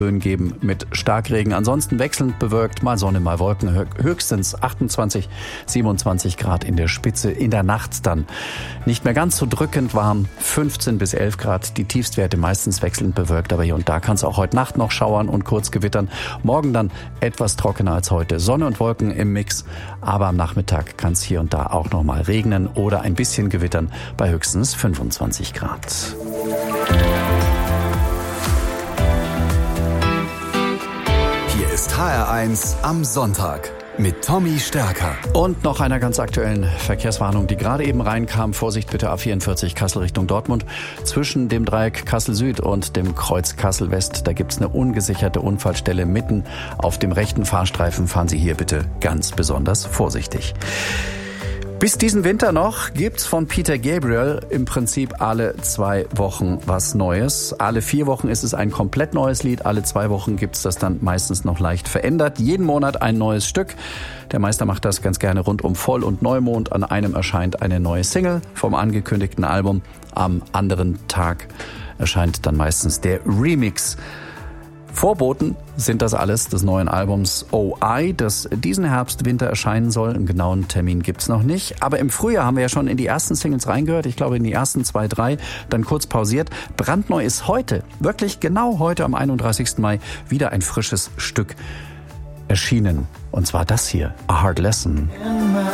geben mit Starkregen. Ansonsten wechselnd bewölkt, mal Sonne, mal Wolken. Höchstens 28, 27 Grad in der Spitze. In der Nacht dann nicht mehr ganz so drückend warm, 15 bis 11 Grad. Die Tiefstwerte meistens wechselnd bewölkt, aber hier und da kann es auch heute Nacht noch schauern und kurz gewittern. Morgen dann etwas trockener als heute. Sonne und Wolken im Mix, aber am Nachmittag kann es hier und da auch noch mal regnen oder ein bisschen gewittern bei höchstens 25 Grad. Ist HR1 am Sonntag mit Tommy Stärker. Und noch einer ganz aktuellen Verkehrswarnung, die gerade eben reinkam. Vorsicht bitte, A44 Kassel Richtung Dortmund. Zwischen dem Dreieck Kassel Süd und dem Kreuz Kassel West, da gibt's eine ungesicherte Unfallstelle mitten auf dem rechten Fahrstreifen. Fahren Sie hier bitte ganz besonders vorsichtig. Bis diesen Winter noch gibt's von Peter Gabriel im Prinzip alle 2 Wochen was Neues. Alle 4 Wochen ist es ein komplett neues Lied. Alle 2 Wochen gibt's das dann meistens noch leicht verändert. Jeden Monat ein neues Stück. Der Meister macht das ganz gerne rund um Voll- und Neumond. An einem erscheint eine neue Single vom angekündigten Album. Am anderen Tag erscheint dann meistens der Remix. Vorboten sind das alles des neuen Albums OI, das diesen Herbst, Winter erscheinen soll. Einen genauen Termin gibt's noch nicht. Aber im Frühjahr haben wir ja schon in die ersten Singles reingehört. Ich glaube in die ersten 2, 3, dann kurz pausiert. Brandneu ist heute, wirklich genau heute am 31. Mai, wieder ein frisches Stück erschienen. Und zwar das hier, A Hard Lesson.